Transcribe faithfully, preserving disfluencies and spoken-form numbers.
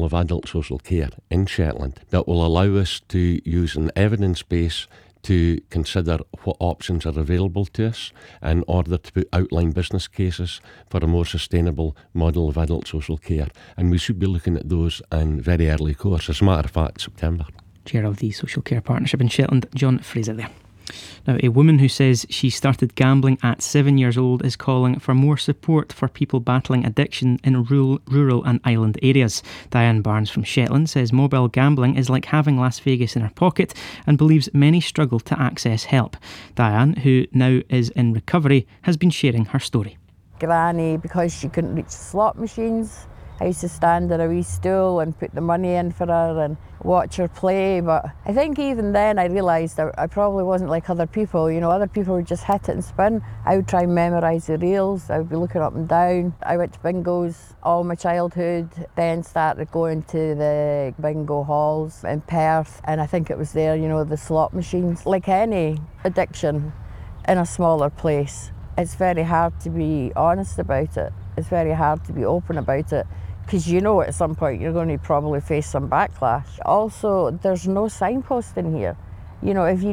of adult social care in Shetland that will allow us to use an evidence base to consider what options are available to us in order to outline business cases for a more sustainable model of adult social care. And we should be looking at those in very early course, as a matter of fact, September. Chair of the Social Care Partnership in Shetland, John Fraser there. Now, a woman who says she started gambling at seven years old is calling for more support for people battling addiction in rural, rural and island areas. Diane Barnes from Shetland says mobile gambling is like having Las Vegas in her pocket and believes many struggle to access help. Diane, who now is in recovery, has been sharing her story. Granny, because she couldn't reach the slot machines, I used to stand on a wee stool and put the money in for her and watch her play. But I think even then I realised I, I probably wasn't like other people. You know, other people would just hit it and spin. I would try and memorise the reels. I would be looking up and down. I went to bingos all my childhood, then started going to the bingo halls in Perth. And I think it was there, you know, the slot machines. Like any addiction in a smaller place, it's very hard to be honest about it. It's very hard to be open about it, because you know at some point you're going to probably face some backlash. Also, there's no signpost in here. You know, if you